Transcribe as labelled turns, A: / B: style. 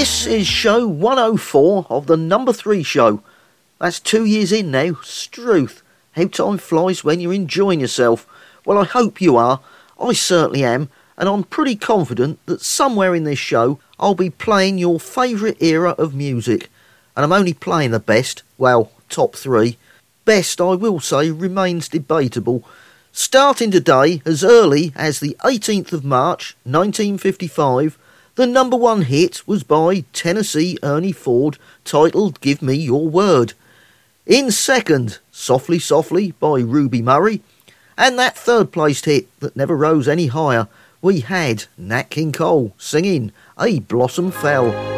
A: This is show 104 of the number 3 show. That's 2 years in now. Struth. How time flies when you're enjoying yourself. Well, I hope you are. I certainly am. And I'm pretty confident that somewhere in this show I'll be playing your favourite era of music. And I'm only playing the best. Well, top 3. Best, I will say, remains debatable. Starting today as early as the 18th of March 1955, the number 1 hit was by Tennessee Ernie Ford, titled Give Me Your Word. In second, Softly Softly by Ruby Murray. And that third placed hit that never rose any higher, we had Nat King Cole singing A Blossom Fell.